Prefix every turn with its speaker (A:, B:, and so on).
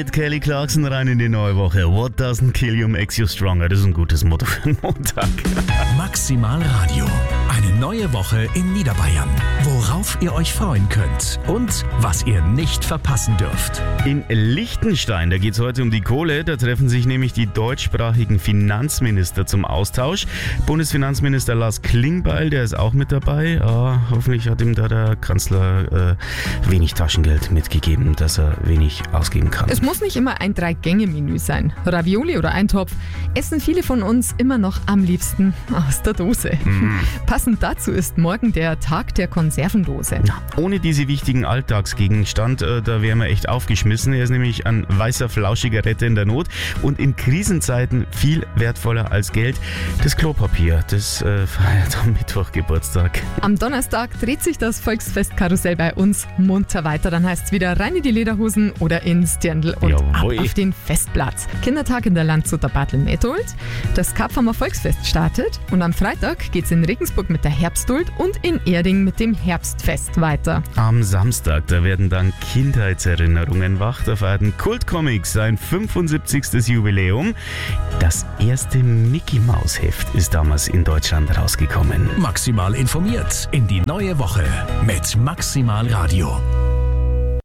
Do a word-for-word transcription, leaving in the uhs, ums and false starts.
A: mit Kelly Clarkson rein in die neue Woche. What doesn't kill you makes you stronger. Das ist ein gutes Motto für den Montag.
B: Maximal Radio. Eine neue Woche in Niederbayern. Worauf ihr euch freuen könnt und was ihr nicht verpassen dürft.
A: In Liechtenstein, da geht es heute um die Kohle. Da treffen sich nämlich die deutschsprachigen Finanzminister zum Austausch. Bundesfinanzminister Lars Klingbeil, der ist auch mit dabei. Ja, hoffentlich hat ihm da der Kanzler äh, wenig Taschengeld mitgegeben, dass er wenig ausgeben kann.
C: Es muss nicht immer ein Drei-Gänge-Menü sein. Ravioli oder Eintopf essen viele von uns immer noch am liebsten aus der Dose. Mm. Passend dazu ist morgen der Tag der Konservendose.
A: Ja, ohne diese wichtigen Alltagsgegenstand, äh, da wären wir echt aufgeschmissen. Er ist nämlich ein weißer, flauschiger Retter in der Not und in Krisenzeiten viel wertvoller als Geld. Das Klopapier, das äh, feiert am Mittwoch Geburtstag.
C: Am Donnerstag dreht sich das Volksfestkarussell bei uns munter weiter. Dann heißt es wieder rein in die Lederhosen oder ins Dirndl und
A: Jawohl.
C: ab auf den Festplatz. Kindertag in der Landshuter Bartel-Methold. Das Karpfhammer Volksfest startet und am Freitag geht es in Regensburg mit der Herbstduld und in Erding mit dem Herbstfest weiter.
A: Am Samstag, da werden dann Kindheitserinnerungen wach. Da feiern Kultcomics sein fünfundsiebzigstes Jubiläum. Das erste Mickey-Maus-Heft ist damals in Deutschland rausgekommen.
B: Maximal informiert in die neue Woche mit Maximal Radio.